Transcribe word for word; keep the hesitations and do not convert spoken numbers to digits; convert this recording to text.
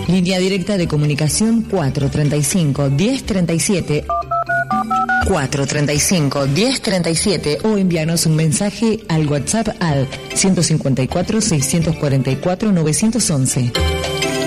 Línea directa de comunicación cuatro treinta y cinco, diez treinta y siete. cuatro treinta y cinco, diez treinta y siete o envíanos un mensaje al WhatsApp al ciento cincuenta y cuatro, seiscientos cuarenta y cuatro, novecientos once.